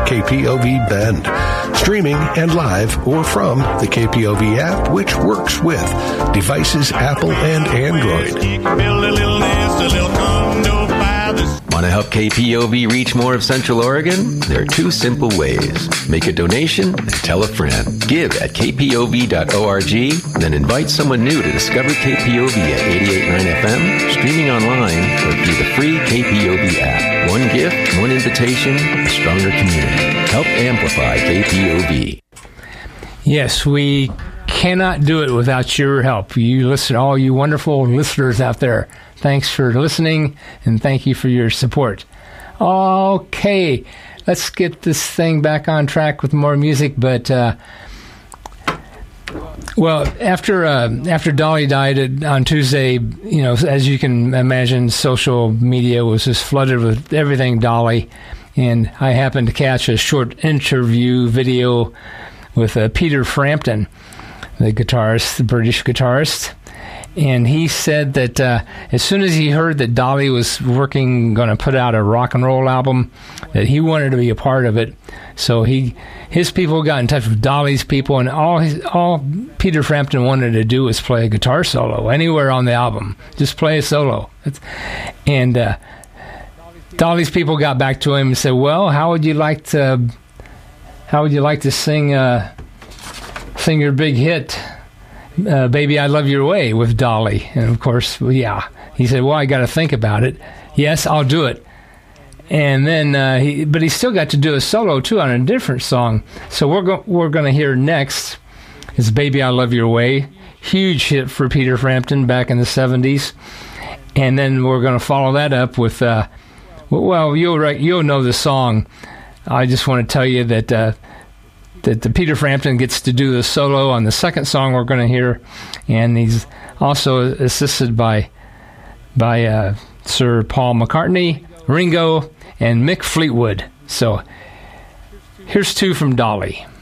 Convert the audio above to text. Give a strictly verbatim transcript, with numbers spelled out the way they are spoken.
K P O V Bend. Streaming and live or from the K P O V app, which works with devices Apple and Android. Want to help K P O V reach more of Central Oregon? There are two simple ways. Make a donation and tell a friend. Give at k p o v dot org, then invite someone new to discover K P O V at eighty-eight point nine F M, streaming online, or through the free K P O V app. One gift, one invitation, a stronger community. Help amplify K P O V. Yes, we cannot do it without your help. You listen, all you wonderful listeners out there. Thanks for listening, and thank you for your support. Okay, let's get this thing back on track with more music. But uh, well, after uh, after Dolly died on Tuesday, you know, as you can imagine, social media was just flooded with everything Dolly. And I happened to catch a short interview video with uh, Peter Frampton, the guitarist, the British guitarist. And he said that uh, as soon as he heard that Dolly was working, going to put out a rock and roll album, that he wanted to be a part of it. So he, his people got in touch with Dolly's people, and all his, all Peter Frampton wanted to do was play a guitar solo anywhere on the album. Just play a solo. And uh, Dolly's people got back to him and said, "Well, how would you like to? How would you like to sing? Uh, sing your big hit?" Uh, Baby, I Love Your Way with Dolly. And of course, well, yeah. He said, well, I got to think about it. Yes, I'll do it. And then, uh, he, but he still got to do a solo too on a different song. So we're go- we're going to hear next is Baby, I Love Your Way. Huge hit for Peter Frampton back in the seventies. And then we're going to follow that up with, uh, well, you'll you'll know the song. I just want to tell you that uh, that the Peter Frampton gets to do the solo on the second song we're going to hear, and he's also assisted by by uh, Sir Paul McCartney, Ringo, and Mick Fleetwood. So here's two from Dolly.